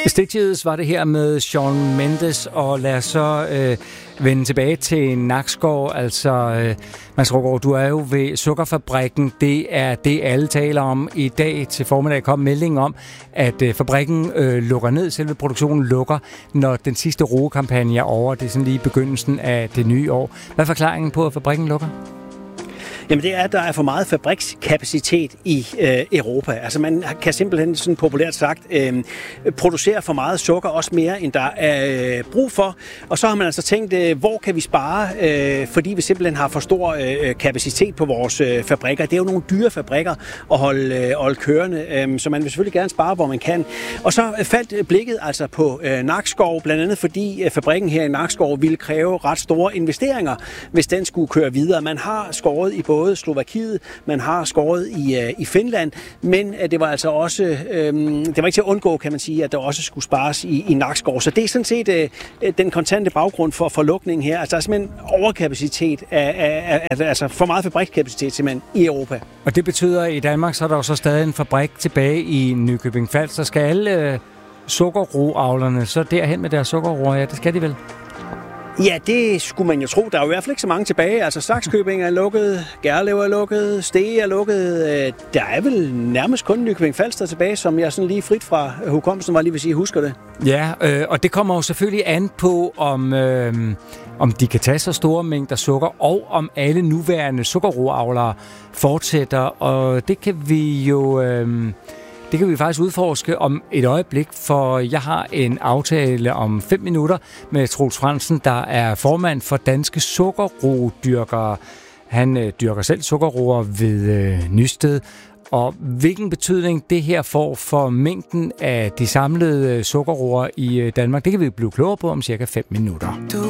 Stitches var det her med Shawn Mendes, og lad os så vende tilbage til Nakskov. Altså, Mads Ruggaard, du er jo ved sukkerfabrikken. Det er det, alle taler om. I dag til formiddag kom meldingen om, at fabrikken lukker ned. Selve produktionen lukker, når den sidste roekampagne er over. Det er sådan lige begyndelsen af det nye år. Hvad er forklaringen på, at fabrikken lukker? Jamen det er, at der er for meget fabrikskapacitet i Europa. Altså man kan simpelthen sådan populært sagt producere for meget sukker, også mere end der er brug for. Og så har man altså tænkt, hvor kan vi spare, fordi vi simpelthen har for stor kapacitet på vores fabrikker. Det er jo nogle dyre fabrikker at holde kørende, så man vil selvfølgelig gerne spare, hvor man kan. Og så faldt blikket altså på Nakskov, blandt andet fordi fabrikken her i Nakskov ville kræve ret store investeringer, hvis den skulle køre videre. Man har skåret i både Slovakiet, man har skåret i Finland, men det var altså også, det var ikke til at undgå, kan man sige, at der også skulle spares i Nakskov. Så det er sådan set den kontante baggrund for lukningen her. Altså der er simpelthen overkapacitet, altså for meget fabrikskapacitet simpelthen i Europa. Og det betyder, at i Danmark så er der jo så stadig en fabrik tilbage i Nykøbing Falster. Så skal alle sukkerroavlerne så derhen med deres sukkerroer? Ja, det skal de vel? Ja, det skulle man jo tro. Der er jo i hvert fald ikke så mange tilbage. Altså Sakskøbing er lukket, Gerlev er lukket, Stege er lukket. Der er vel nærmest kun Nykøbing Falster tilbage, som jeg sådan lige frit fra hukommelsen var lige vil sige, husker det. Ja, og det kommer jo selvfølgelig an på, om de kan tage så store mængder sukker, og om alle nuværende sukkerroavlere fortsætter. Og det kan vi jo... Det kan vi faktisk udforske om et øjeblik, for jeg har en aftale om 5 minutter med Troels Fransen, der er formand for Danske Sukkerroedyrkere. Han dyrker selv sukkerroer ved Nysted. Og hvilken betydning det her får for mængden af de samlede sukkerroer i Danmark, det kan vi blive klogere på om cirka 5 minutter. Du